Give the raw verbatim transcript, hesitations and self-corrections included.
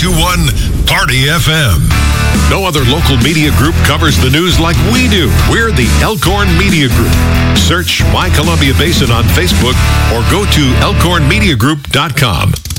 two one Party F M. No other local media group covers the news like we do. We're the Elkhorn Media Group. Search My Columbia Basin on Facebook or go to elkhorn media group dot com.